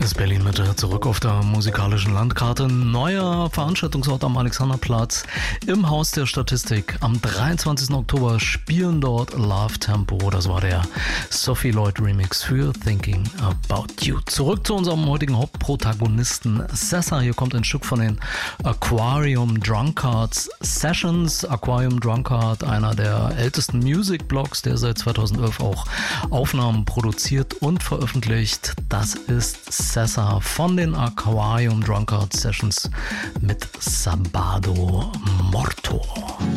ist Berlin Mitte, zurück auf der musikalischen Landkarte. Neuer Veranstaltungsort am Alexanderplatz im Haus der Statistik. Am 23. Oktober spielen dort Love Tempo. Das war der Sophie Lloyd Remix für Thinking About You. Zurück zu unserem heutigen Hauptprotagonisten Sessa. Hier kommt ein Stück von den Aquarium Drunkards Sessions. Aquarium Drunkard, einer der ältesten Music-Blogs, der seit 2011 auch Aufnahmen produziert und veröffentlicht. Das ist Sessa von den Aquarium Drunkard Sessions mit Sabado Morto.